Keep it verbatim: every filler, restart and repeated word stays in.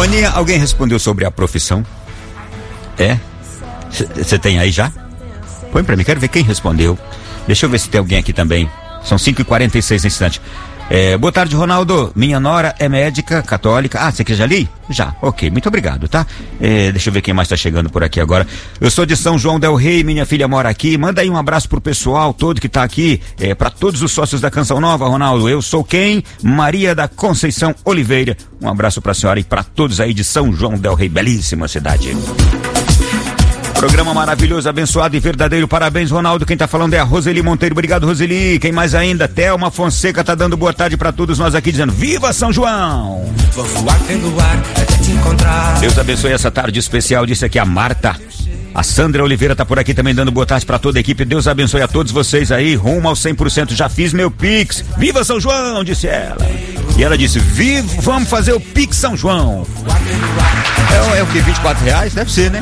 Aninha, alguém respondeu sobre a profissão? É? Você tem aí já? Põe pra mim, quero ver quem respondeu. Deixa eu ver se tem alguém aqui também. São cinco e quarenta e seis instantes. É, boa tarde, Ronaldo. Minha nora é médica católica. Ah, você quer já li? Já, ok, muito obrigado, tá? É, deixa eu ver quem mais tá chegando por aqui agora. Eu sou de São João del Rei, minha filha mora aqui. Manda aí um abraço pro pessoal todo que tá aqui, é, pra todos os sócios da Canção Nova, Ronaldo. Eu sou quem? Maria da Conceição Oliveira. Um abraço pra senhora e pra todos aí de São João del Rei, belíssima cidade. Programa maravilhoso, abençoado e verdadeiro. Parabéns, Ronaldo. Quem tá falando é a Roseli Monteiro. Obrigado, Roseli. Quem mais ainda? Thelma Fonseca tá dando boa tarde pra todos nós aqui, dizendo: Viva São João! Vou voar pelo ar até te encontrar. Deus abençoe essa tarde especial. Disse aqui a Marta. A Sandra Oliveira tá por aqui também dando boa tarde pra toda a equipe. Deus abençoe a todos vocês aí. Rumo ao cem por cento. Já fiz meu Pix. Viva São João, disse ela. E ela disse: Viva, vamos fazer o Pix São João. É, é o que? vinte e quatro reais? Deve ser, né?